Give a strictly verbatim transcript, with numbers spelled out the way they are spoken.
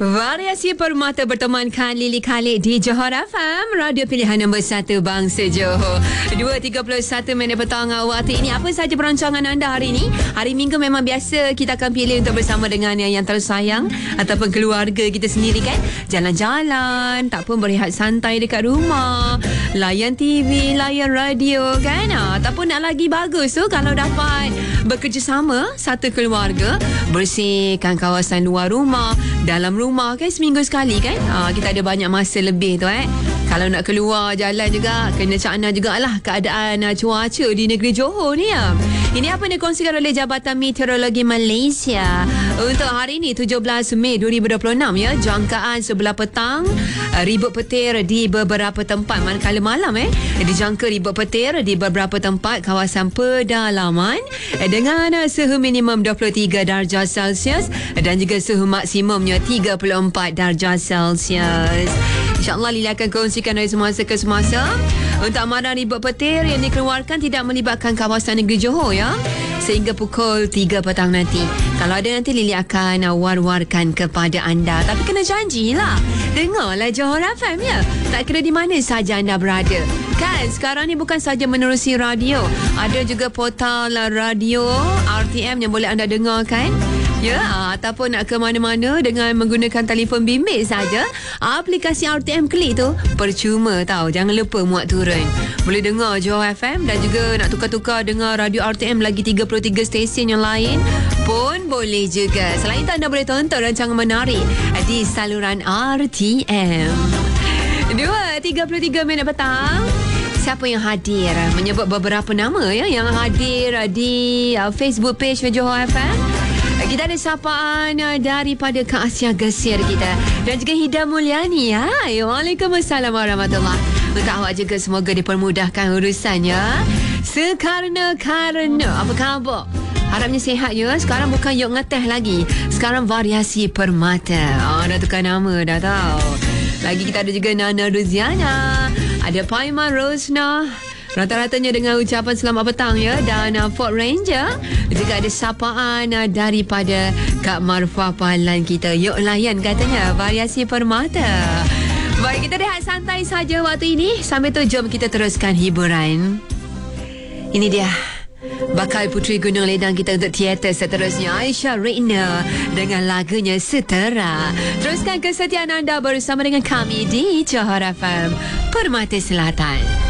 Variasi Permata bertemankan Lily Khalid di Johor F M, radio pilihan nombor satu bangsa Johor. dua tiga puluh satu minit petang waktu ini. Apa sahaja perancangan anda hari ini? Hari Minggu memang biasa kita akan pilih untuk bersama dengan yang, yang tersayang ataupun keluarga kita sendiri kan. Jalan-jalan, tak pun berehat santai dekat rumah, layan T V, layan radio kan. Ha, ataupun nak lagi bagus tu kalau dapat bekerjasama satu keluarga, bersihkan kawasan luar rumah, dalam rumah kan, seminggu sekali kan. Ha, kita ada banyak masa lebih tu eh. Kalau nak keluar jalan juga, kena cakna jugalah keadaan uh, cuaca di negeri Johor ni ya. Ini apa yang dikongsikan oleh Jabatan Meteorologi Malaysia untuk hari ini tujuh belas Mei dua ribu dua puluh enam ya. Jangkaan sebelah petang uh, ribut petir di beberapa tempat, manakala malam eh dijangka ribut petir di beberapa tempat kawasan pedalaman eh, dengan uh, suhu minimum dua puluh tiga darjah Celsius dan juga suhu maksimumnya tiga puluh empat darjah Celsius. InsyaAllah Lili akan kongsikan dari semasa ke semasa. Untuk amaran ribut petir yang dikeluarkan tidak melibatkan kawasan negeri Johor ya, sehingga pukul tiga petang nanti. Kalau ada nanti Lili akan war-warkan kepada anda. Tapi kena janjilah, dengarlah Johor F M ya. Tak kira di mana saja anda berada. Kan sekarang ni bukan saja menerusi radio, ada juga portal radio R T M yang boleh anda dengarkan. Ya, ataupun nak ke mana-mana dengan menggunakan telefon bimbit saja, aplikasi R T M Klik tu percuma tau. Jangan lupa muat turun. Boleh dengar Johor F M dan juga nak tukar-tukar dengar radio R T M lagi tiga puluh tiga stesen yang lain pun boleh juga. Selain itu anda boleh tonton rancangan menarik di saluran R T M. dua tiga puluh tiga minit petang. Siapa yang hadir? Menyebut beberapa nama ya yang hadir di uh, Facebook page Johor F M. Kita ada sapaan daripada Kak Asia Gesir kita dan juga Hida Mulyani. Hai, Waalaikumsalam warahmatullahi. Untuk awak juga semoga dipermudahkan urusannya. Sekarna-karna, apa khabar? Harapnya sihat ya. Sekarang bukan Yok Ngeteh lagi. Sekarang Variasi Permata. Oh, dah tukar nama dah tahu. Lagi kita ada juga Nana Ruziana. Ada Paiman Rosna. Rata-ratanya dengan ucapan selamat petang ya. Dan uh, Ford Ranger juga ada sapaan uh, daripada Kak Marfah Pahalan kita. Yuk layan katanya Variasi Permata. Baik, kita rehat santai saja waktu ini. Sambil tu jom kita teruskan hiburan. Ini dia bakal Puteri Gunung Ledang kita untuk teater seterusnya, Aisyah Reina dengan lagunya Setera. Teruskan kesetiaan anda bersama dengan kami di Johor F M Permata Selatan.